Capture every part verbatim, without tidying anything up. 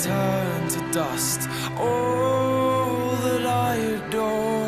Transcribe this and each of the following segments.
turn to dust. All that I adore.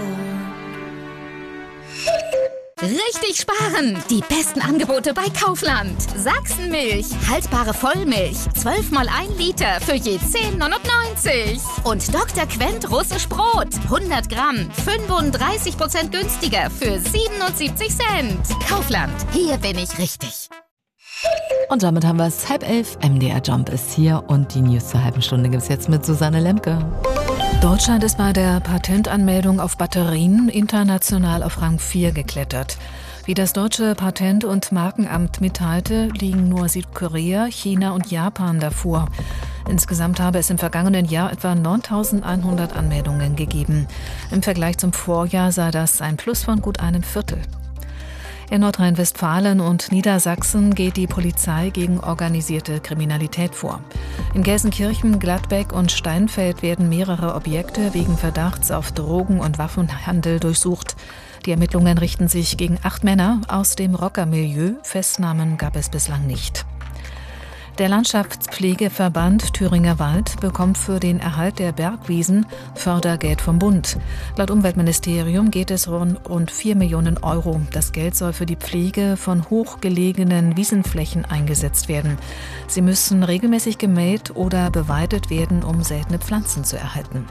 Richtig sparen! Die besten Angebote bei Kaufland. Sachsenmilch, haltbare Vollmilch, zwölf mal ein Liter für je zehn neunundneunzig. Und Doktor Quent russisch Brot, hundert Gramm, fünfunddreißig Prozent günstiger für siebenundsiebzig Cent. Kaufland, hier bin ich richtig. Und damit haben wir es halb elf. M D R Jump ist hier und die News zur halben Stunde gibt es jetzt mit Susanne Lemke. Deutschland ist bei der Patentanmeldung auf Batterien international auf Rang vier geklettert. Wie das deutsche Patent- und Markenamt mitteilte, liegen nur Südkorea, China und Japan davor. Insgesamt habe es im vergangenen Jahr etwa neuntausendeinhundert Anmeldungen gegeben. Im Vergleich zum Vorjahr sei das ein Plus von gut einem Viertel. In Nordrhein-Westfalen und Niedersachsen geht die Polizei gegen organisierte Kriminalität vor. In Gelsenkirchen, Gladbeck und Steinfeld werden mehrere Objekte wegen Verdachts auf Drogen- und Waffenhandel durchsucht. Die Ermittlungen richten sich gegen acht Männer aus dem Rockermilieu. Festnahmen gab es bislang nicht. Der Landschaftspflegeverband Thüringer Wald bekommt für den Erhalt der Bergwiesen Fördergeld vom Bund. Laut Umweltministerium geht es um rund vier Millionen Euro. Das Geld soll für die Pflege von hochgelegenen Wiesenflächen eingesetzt werden. Sie müssen regelmäßig gemäht oder beweidet werden, um seltene Pflanzen zu erhalten.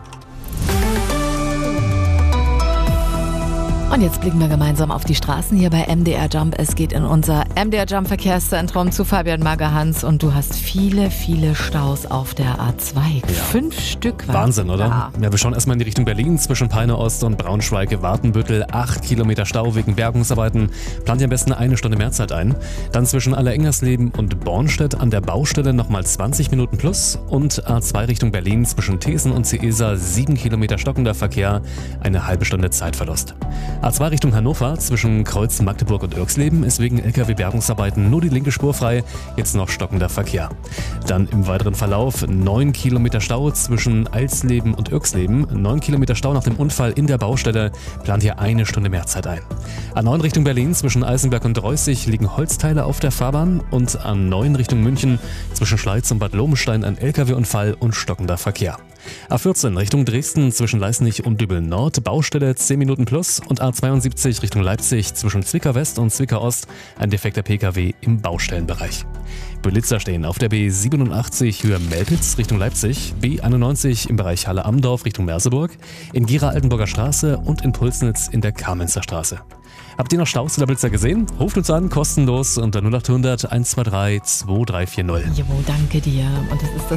Und jetzt blicken wir gemeinsam auf die Straßen hier bei M D R Jump. Es geht in unser M D R Jump Verkehrszentrum zu Fabian Magerhans und du hast viele, viele Staus auf der A zwei. Ja. Fünf Stück. Wahnsinn, oder? Da. Ja, wir schauen erstmal in die Richtung Berlin zwischen Peine Ost und Braunschweig, Wartenbüttel. Acht Kilometer Stau wegen Bergungsarbeiten. Plant ihr am besten eine Stunde mehr Zeit ein. Dann zwischen Allerengersleben und Bornstedt an der Baustelle nochmal zwanzig Minuten plus. Und A zwei Richtung Berlin zwischen Thesen und Ciesa sieben Kilometer stockender Verkehr. Eine halbe Stunde Zeitverlust. A zwei Richtung Hannover zwischen Kreuz Magdeburg und Irksleben ist wegen L K W-Bergungsarbeiten nur die linke Spur frei, jetzt noch stockender Verkehr. Dann im weiteren Verlauf neun Kilometer Stau zwischen Alsleben und Irksleben, neun Kilometer Stau nach dem Unfall in der Baustelle, plant hier eine Stunde mehr Zeit ein. A neun Richtung Berlin zwischen Eisenberg und Reußig liegen Holzteile auf der Fahrbahn und A neun Richtung München zwischen Schleiz und Bad Lobenstein ein L K W-Unfall und stockender Verkehr. A vierzehn Richtung Dresden zwischen Leisnig und Dübel Nord, Baustelle zehn Minuten plus und A zweiundsiebzig Richtung Leipzig zwischen Zwickau West und Zwickau Ost ein defekter P K W im Baustellenbereich. Blitzer stehen auf der B siebenundachtzig Höhe Melpitz Richtung Leipzig, B einundneunzig im Bereich Halle-Amdorf Richtung Merseburg, in Gera-Altenburger Straße und in Pulsnitz in der Kamenzer Straße. Habt ihr noch Staus oder Blitzer gesehen? Ruft uns an, kostenlos unter null acht hundert eins zwei drei zwei drei vier null. Jo, danke dir. Und das ist das